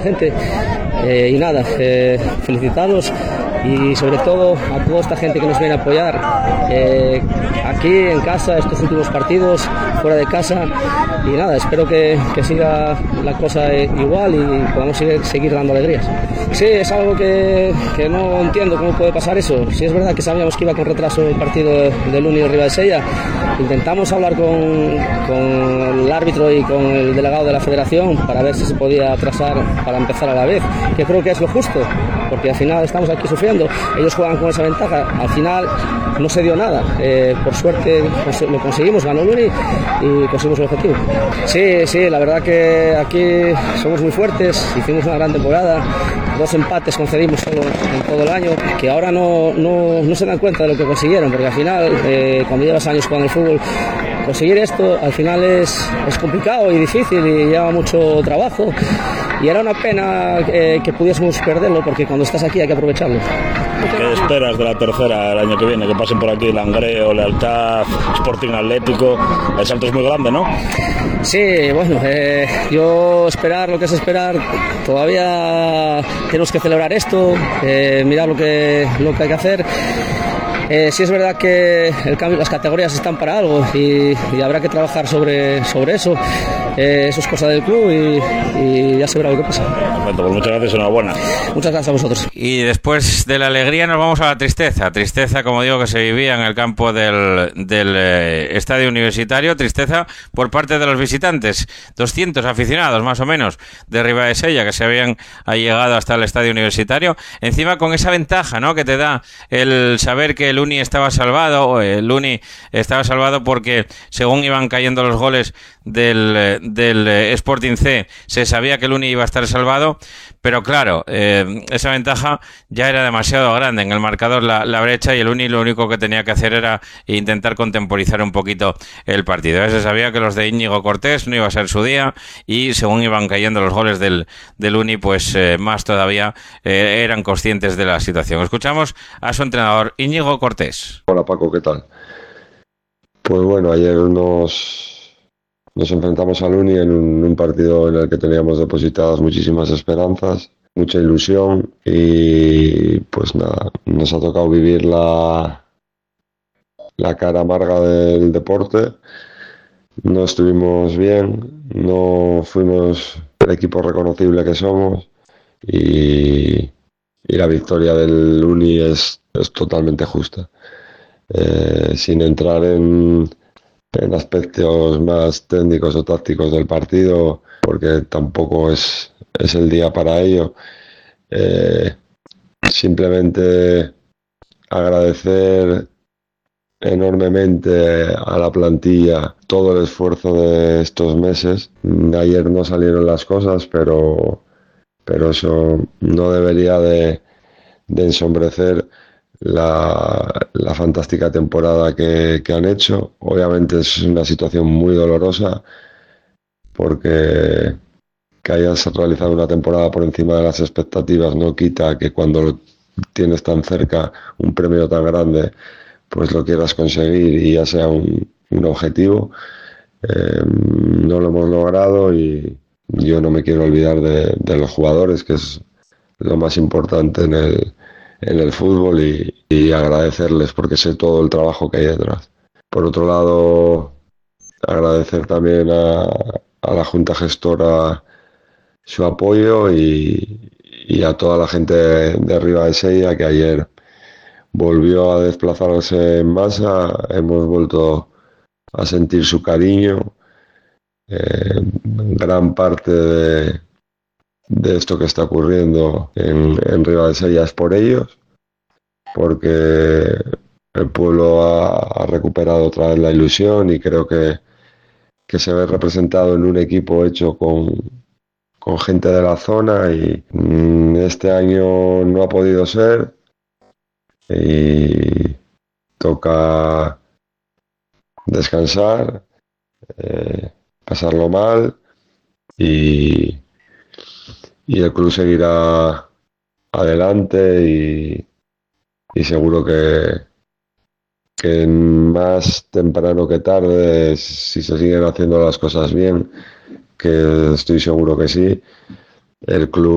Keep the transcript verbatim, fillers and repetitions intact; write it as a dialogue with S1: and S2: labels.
S1: gente. Eh, y nada, eh, felicitarlos y sobre todo a toda esta gente que nos viene a apoyar eh, aquí en casa, estos últimos partidos, fuera de casa. Y nada, espero que, que siga la cosa igual y podamos seguir, seguir dando alegrías. Sí, es algo que, que no entiendo cómo puede pasar eso. Sí, es verdad que sabíamos que iba con retraso el partido del Uni de Ribadesella. Intentamos hablar con, con el árbitro y con el delegado de la federación para ver si se podía atrasar para empezar a la vez, que creo que es lo justo, porque al final estamos aquí sufriendo. Ellos juegan con esa ventaja, al final no se dio nada. Eh, por suerte lo conseguimos, ganó el Uni y conseguimos el objetivo. Sí, sí, la verdad que aquí somos muy fuertes, hicimos una gran temporada, dos empates concedimos solo en todo el año, que ahora no, no, no se dan cuenta de lo que consiguieron, porque al final, eh, cuando llevas años jugando al fútbol, conseguir esto al final es, es complicado y difícil y lleva mucho trabajo, y era una pena eh, que pudiésemos perderlo, porque cuando estás aquí hay que aprovecharlo.
S2: ¿Qué esperas de la tercera el año que viene? Que pasen por aquí Langreo, Lealtad, Sporting Atlético. El salto es muy grande, ¿no?
S1: Sí, bueno, eh, yo esperar lo que es esperar. Todavía tenemos que celebrar esto, eh, mirar lo que, lo que hay que hacer. Eh, sí es verdad que el cambio, las categorías están para algo y, y habrá que trabajar sobre, sobre eso. Eh, eso es cosa del club y, y ya se verá lo que pasa.
S2: Perfecto, pues muchas gracias, enhorabuena.
S1: Muchas gracias a vosotros.
S3: Y después de la alegría nos vamos a la tristeza. Tristeza, como digo, que se vivía en el campo del, del eh, estadio universitario. Tristeza por parte de los visitantes. doscientos aficionados, más o menos, de Ribadesella, que se habían llegado hasta el estadio universitario. Encima con esa ventaja, ¿no?, que te da el saber que el Uni estaba salvado. El Uni estaba salvado porque según iban cayendo los goles del, del Sporting C, se sabía que el Uni iba a estar salvado, pero claro, eh, esa ventaja ya era demasiado grande en el marcador, la, la brecha, y el Uni lo único que tenía que hacer era intentar contemporizar un poquito el partido. Se sabía que los de Íñigo Cortés no iba a ser su día, y según iban cayendo los goles del, del Uni, pues eh, más todavía eh, eran conscientes de la situación. Escuchamos a su entrenador, Íñigo Cortés.
S4: Hola Paco, ¿qué tal? Pues bueno, ayer nos... Nos enfrentamos al Uni en un, un partido en el que teníamos depositadas muchísimas esperanzas, mucha ilusión, y pues nada, nos ha tocado vivir la, la cara amarga del deporte. No estuvimos bien, no fuimos el equipo reconocible que somos, y, y la victoria del Uni es, es totalmente justa. Eh, sin entrar en... en aspectos más técnicos o tácticos del partido, porque tampoco es, es el día para ello. Eh, simplemente agradecer enormemente a la plantilla todo el esfuerzo de estos meses. Ayer no salieron las cosas, pero, pero eso no debería de, de ensombrecer La, la fantástica temporada que, que han hecho. Obviamente es una situación muy dolorosa, porque que hayas realizado una temporada por encima de las expectativas no quita que cuando lo tienes tan cerca, un premio tan grande, pues lo quieras conseguir y ya sea un, un objetivo. Eh, no lo hemos logrado, y yo no me quiero olvidar de, de los jugadores, que es lo más importante en el en el fútbol, y, y agradecerles, porque sé todo el trabajo que hay detrás. Por otro lado, agradecer también a, a la Junta Gestora su apoyo, y, y a toda la gente de Ribadesella, que ayer volvió a desplazarse en masa. Hemos vuelto a sentir su cariño. Eh, gran parte de de esto que está ocurriendo en, en Ribadesella es por ellos, porque el pueblo ha, ha recuperado otra vez la ilusión, y creo que, que se ve representado en un equipo hecho con, con gente de la zona, y mm, este año no ha podido ser, y toca descansar, eh, pasarlo mal, y y el club seguirá adelante, y, y seguro que, que más temprano que tarde, si se siguen haciendo las cosas bien, que estoy seguro que sí, el club